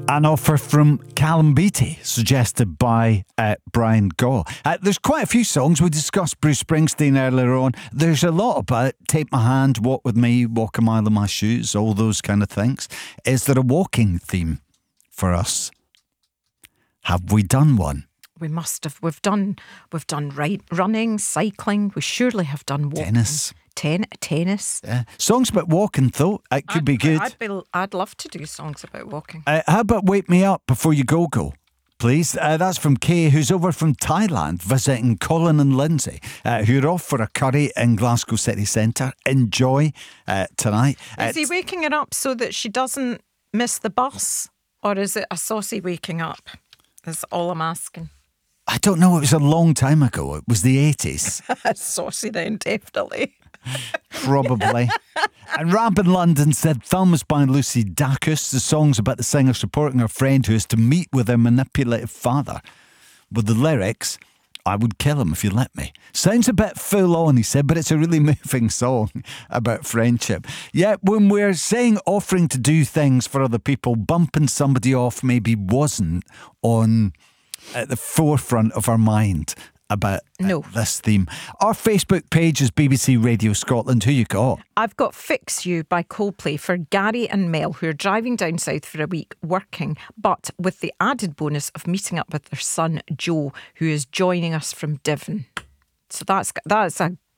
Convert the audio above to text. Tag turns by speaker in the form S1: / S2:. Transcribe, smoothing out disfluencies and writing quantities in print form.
S1: An offer from Callum Beattie, suggested by Brian Gaw. There's quite a few songs. We discussed Bruce Springsteen earlier on. There's a lot about Take My Hand, Walk With Me, Walk a Mile in My Shoes, all those kind of things. Is there a walking theme for us? Have we done one?
S2: We must have. We've done running, cycling. We surely have done walking. Tennis.
S1: Yeah. Songs about walking, though. It could be good.
S2: I'd love to do songs about walking.
S1: How about Wake Me Up Before You Go, please? That's from Kay, who's over from Thailand, visiting Colin and Lindsay, who are off for a curry in Glasgow city centre. Enjoy tonight.
S2: Is he waking her up so that she doesn't miss the bus? Or is it a saucy waking up? That's all I'm asking.
S1: I don't know. It was a long time ago. It was the 80s.
S2: Saucy then, definitely.
S1: Probably. And Ramp in London said Thumbs by Lucy Dacus. The song's about the singer supporting her friend who is to meet with her manipulative father. With the lyrics, I would kill him if you let me. Sounds a bit full on, he said, but it's a really moving song about friendship. Yeah, when we're saying offering to do things for other people, bumping somebody off maybe wasn't at the forefront of our mind about this theme. Our Facebook page is BBC Radio Scotland. Who you got?
S2: I've got Fix You by Coldplay for Gary and Mel, who are driving down south for a week working, but with the added bonus of meeting up with their son Joe, who is joining us from Devon. So that's a